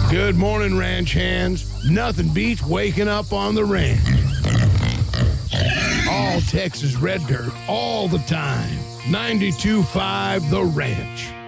Good morning, ranch hands. Nothing beats waking up on the ranch. All Texas red dirt, all the time. 92.5 The Ranch.